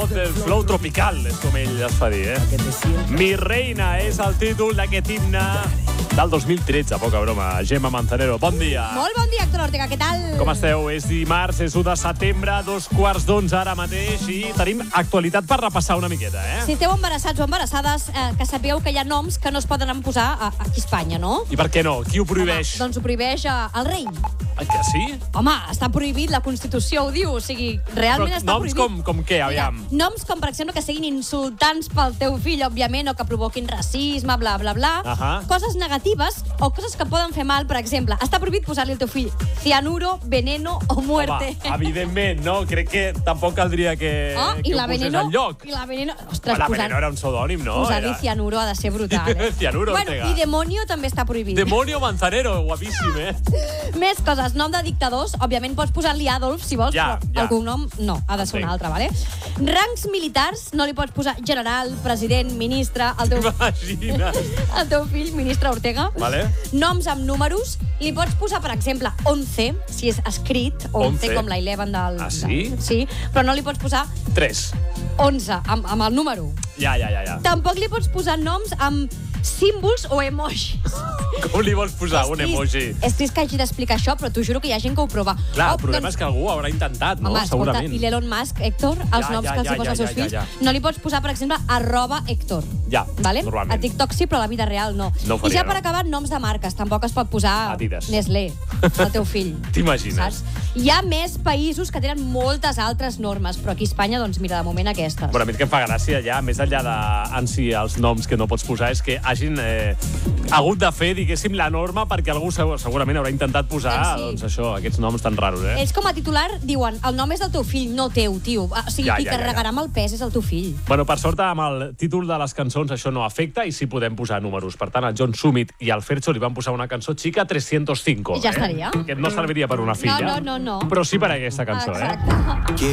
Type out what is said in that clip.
voz del flow tropical, és com ell es fa dir, Mi reina és el títol d'aquest himne del 2013, poca broma. Gemma Manzanero, bon dia. Molt bon dia, Héctor Ortega, què tal? Com esteu? És dimarts, és 1 de setembre, 2:15 ara mateix, i tenim actualitat per repassar una miqueta, Si esteu embarassats o embarassades, que sapigueu que hi ha noms que no es poden posar aquí a Espanya, no? I per què no? Qui ho prohibeix? Home, doncs ho prohibeix el rei. Que sí? Home, està prohibit, la Constitució ho diu, o sigui, realment Però està noms prohibit. com què, aviam? Mira, noms com, per exemple, que siguin insultants pel teu fill, òbviament, o que provoquin racisme, bla, bla, bla. Coses negatives o coses que poden fer mal, per exemple. Està prohibit posar-li al teu fill cianuro, veneno o muerte. Home, evidentment, no? Crec que tampoc caldria que ho posés enlloc. I la veneno... Ostres, la veneno era un pseudònim, no? Posar-li cianuro ha de ser brutal, Cianuro, Ortega. I demonio també està prohibit. Demonio Manzanero, guapíssim, Més coses. Nom de dictadors, òbviament pots posar-li Adolf, si vols, però el cognom no, ha de ser un altre, vale? Rangs militars, no li pots posar general, president, ministre, el teu fill, ministre Ortega. Vale. Noms amb números, li pots posar, per exemple, 11, si és escrit, 11 com la 11 del... Ah, sí? Sí, però no li pots posar 3. 11, amb el número. Ja. Tampoc li pots posar noms amb símbols o emojis. Com li vols posar un emoji? És trist que hagi d'explicar això, però t'ho juro que hi ha gent que ho prova. Clar, el problema és que algú haurà intentat, no? Segurament. I l'Elon Musk, Héctor, els noms que els posa als seus fills, no li pots posar, per exemple, @Héctor. Ja, normalment. A TikTok sí, però a la vida real no. I ja per acabar, noms de marques. Tampoc es pot posar Nestlé al teu fill. T'imagines? Hi ha més països que tenen moltes altres normes, però aquí a Espanya, doncs mira, de moment aquestes. Bueno, a mi el que em fa gràcia ja, més enllà de si els noms que no pots posar, és que hagin hagut de fer, diguéssim, la norma perquè algú segurament haurà intentat posar aquests noms tan raros, Ells com a titular diuen, el nom és del teu fill, no teu, tio. O sigui, qui carregarà amb el pes és el teu fill. Bueno, per sort, amb el títol de les cançons això no afecta i sí podem posar números. Per tant, el John Summit i el Fercho li van posar una cançó Chica 305. I ja estaria. Que no serviria per una filla. No. Però sí per aquesta cançó, Exacte.